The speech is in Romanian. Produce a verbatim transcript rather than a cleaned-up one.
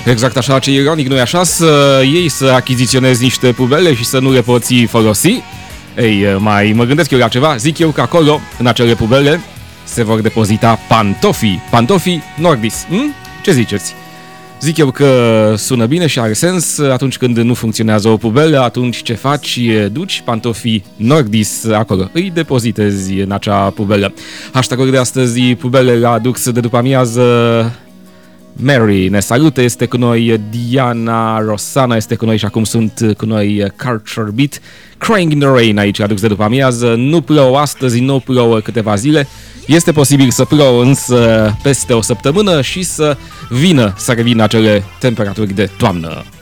Exact așa, ce ironic, nu-i așa, să iei să achiziționezi niște pubele și să nu le poți folosi? Ei, mai mă gândesc eu la ceva, zic eu că acolo, în acele pubele, se vor depozita pantofii, pantofii Nordis. Hm? Ce ziceți? Zic eu că sună bine și are sens. Atunci când nu funcționează o pubelă, atunci ce faci? Duci pantofii Nordis acolo, îi depozitezi în acea pubelă. Hashtag-ul de astăzi, pubele la Dux de după amiază. Mary ne salută, este cu noi Diana, Rosana este cu noi și acum sunt cu noi Culture Beat. Crying in the Rain aici la Dux de după amiază. Nu plouă astăzi, nu plouă câteva zile. Este posibil să plouă însă peste o săptămână și să vină, să revină acele temperaturi de toamnă.